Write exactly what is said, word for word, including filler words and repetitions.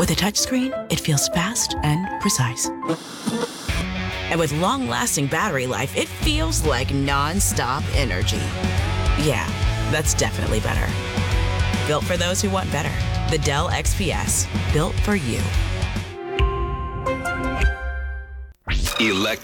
With a touchscreen, it feels fast and precise. And with long-lasting battery life, it feels like non-stop energy. Yeah, that's definitely better. Built for those who want better. The Dell X P S. Built for you. Elect